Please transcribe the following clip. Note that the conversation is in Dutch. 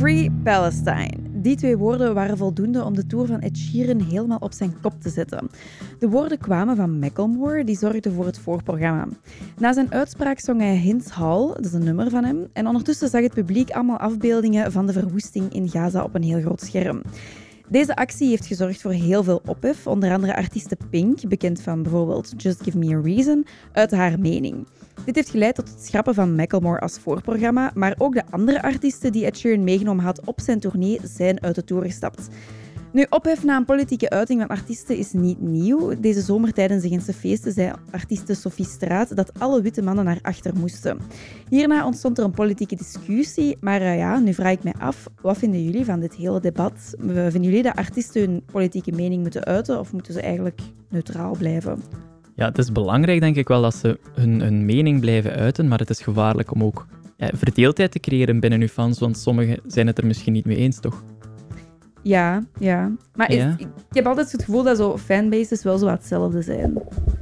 Free Palestine. Die 2 woorden waren voldoende om de tour van Ed Sheeran helemaal op zijn kop te zetten. De woorden kwamen van Macklemore, die zorgde voor het voorprogramma. Na zijn uitspraak zong hij Hinds Hall, dat is een nummer van hem, en ondertussen zag het publiek allemaal afbeeldingen van de verwoesting in Gaza op een heel groot scherm. Deze actie heeft gezorgd voor heel veel ophef, onder andere artieste Pink, bekend van bijvoorbeeld Just Give Me a Reason, uit haar mening. Dit heeft geleid tot het schrappen van Macklemore als voorprogramma, maar ook de andere artiesten die Ed Sheeran meegenomen had op zijn tournee zijn uit de tour gestapt. Nu, ophef na een politieke uiting van artiesten is niet nieuw. Deze zomer tijdens de Gentse feesten zei artieste Sophie Straat dat alle witte mannen naar achter moesten. Hierna ontstond er een politieke discussie, maar nu vraag ik mij af, wat vinden jullie van dit hele debat? Vinden jullie dat artiesten hun politieke mening moeten uiten of moeten ze eigenlijk neutraal blijven? Ja, het is belangrijk, denk ik wel, dat ze hun mening blijven uiten, maar het is gevaarlijk om ook verdeeldheid te creëren binnen uw fans, want sommigen zijn het er misschien niet mee eens, toch? Ja. Maar ik heb altijd het gevoel dat zo fanbases wel zo wat hetzelfde zijn.